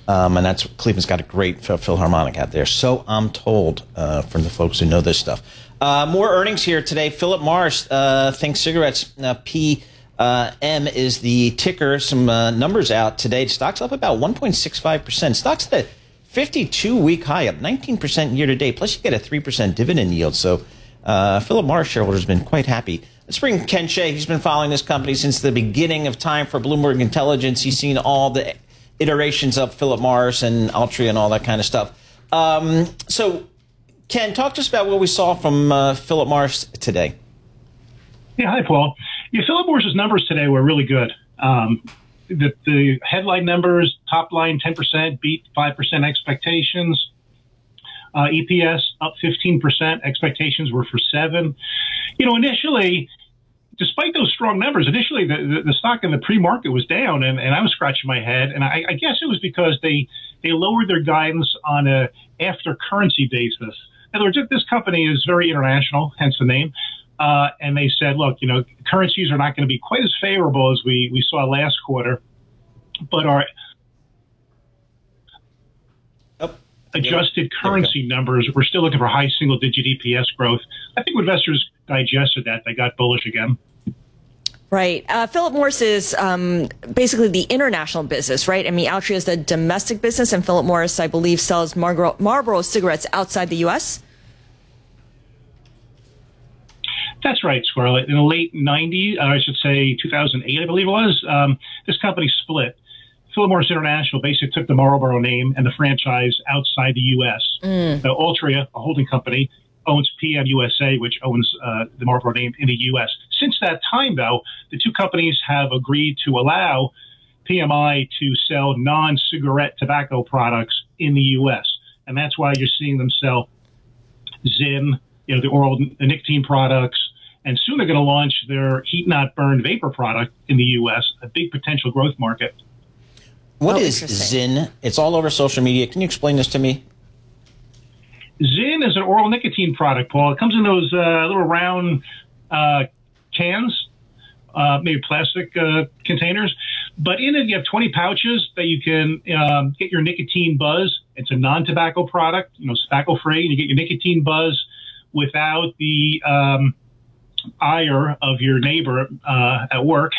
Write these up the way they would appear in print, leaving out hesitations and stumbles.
And that's Cleveland's got a great Philharmonic out there. So I'm told from the folks who know this stuff. More earnings here today. Philip Morris thinks cigarettes, PM is the ticker. Some numbers out today. The stock's up about 1.65%. Stock's at a 52-week high, up 19% year to date. Plus, you get a 3% dividend yield. So Philip Morris shareholders have been quite happy. Let's bring Ken Shea. He's been following this company since the beginning of time for Bloomberg Intelligence. He's seen all the iterations of Philip Morris and Altria and all that kind of stuff. So, Ken, talk to us about what we saw from Philip Morris today. Yeah, hi, Paul. Yeah, Philip Morris's numbers today were really good. The headline numbers, top line 10%, beat 5% expectations. EPS up 15%. Expectations were for 7%. Initially, despite those strong numbers, the stock in the pre-market was down, and I was scratching my head. And I guess it was because they lowered their guidance on a after currency basis. In other words, this company is very international, hence the name. And they said, look, currencies are not going to be quite as favorable as we saw last quarter, but our adjusted currency numbers, we're still looking for high single-digit EPS growth. I think when investors digested that, they got bullish again. Right. Philip Morris is basically the international business, right? I mean, Altria is the domestic business, and Philip Morris, I believe, sells Marlboro cigarettes outside the U.S.? That's right, Squirrel. In the late 90s, I should say 2008, I believe it was, this company split. Philip Morris International basically took the Marlboro name and the franchise outside the U.S. So Altria, a holding company, owns PM USA, which owns the Marlboro name in the U.S. Since that time, though, the two companies have agreed to allow PMI to sell non-cigarette tobacco products in the U.S. And that's why you're seeing them sell Zyn, the nicotine products. And soon they're going to launch their heat-not-burned vapor product in the U.S., a big potential growth market. What is Zyn? It's all over social media. Can you explain this to me? Zyn is an oral nicotine product, Paul. It comes in those little round cans, maybe plastic containers. But in it, you have 20 pouches that you can get your nicotine buzz. It's a non-tobacco product, tobacco-free. You get your nicotine buzz without the ire of your neighbor at work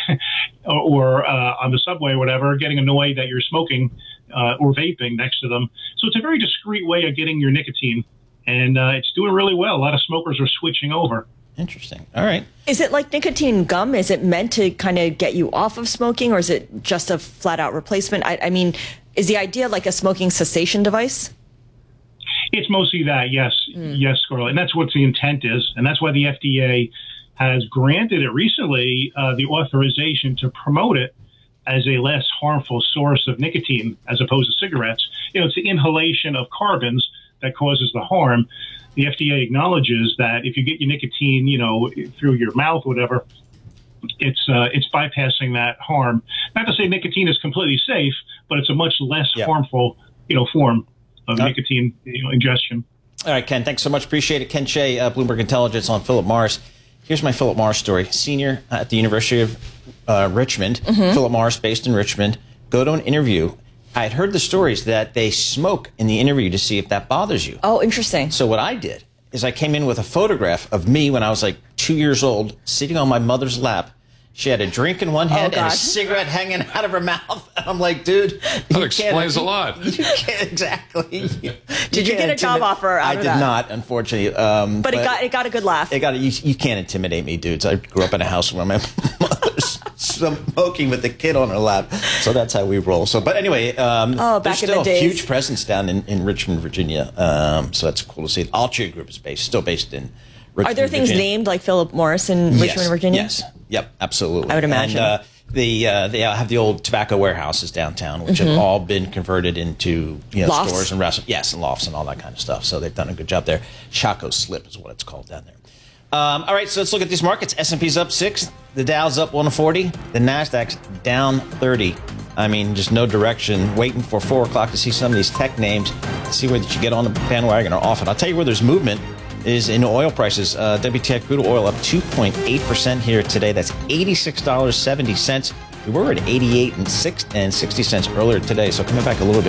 or on the subway or whatever, getting annoyed that you're smoking or vaping next to them. So it's a very discreet way of getting your nicotine, and it's doing really well. A lot of smokers are switching over. Interesting. All right. Is it like nicotine gum? Is it meant to kind of get you off of smoking, or is it just a flat-out replacement? I mean, is the idea like a smoking cessation device? It's mostly that, yes. Yes, Scarlett. And that's what the intent is. And that's why the FDA has granted it recently the authorization to promote it as a less harmful source of nicotine as opposed to cigarettes. It's the inhalation of carbons that causes the harm. The FDA acknowledges that if you get your nicotine, through your mouth, or whatever, it's bypassing that harm. Not to say nicotine is completely safe, but it's a much less harmful, form of nicotine ingestion. All right, Ken, thanks so much. Appreciate it. Ken Shea, Bloomberg Intelligence on Philip Morris. Here's my Philip Morris story. Senior at the University of Richmond, Philip Morris based in Richmond, go to an interview. I had heard the stories that they smoke in the interview to see if that bothers you. Oh, interesting. So what I did is I came in with a photograph of me when I was like 2 years old, sitting on my mother's lap. She had a drink in one hand and a cigarette hanging out of her mouth. And I'm like, dude, that explains a lot. You can't exactly. Did you get a job offer out of that? I did not, unfortunately. But it got a good laugh. You can't intimidate me, dudes. I grew up in a house where my mother's smoking with the kid on her lap. So that's how we roll. So, but anyway, back in the days. There's still a huge presence down in Richmond, Virginia. So that's cool to see. The Altria Group is still based in Richmond, Are there things Virginia. named like Philip Morris in Richmond, Virginia? Yes. Yep, absolutely. I would imagine. And they have the old tobacco warehouses downtown, which have all been converted into lofts? stores and restaurants. Yes, and lofts and all that kind of stuff. So they've done a good job there. Chaco Slip is what it's called down there. All right, so let's look at these markets. S&P's up 6. The Dow's up 140. The Nasdaq's down 30. I mean, just no direction. Waiting for 4 o'clock to see some of these tech names, to see whether you get on the bandwagon or off it. I'll tell you where there's movement is in oil prices. WTI crude oil up 2.8% here today. That's $86.70. We were at 88 and 60 cents earlier today. So coming back a little bit.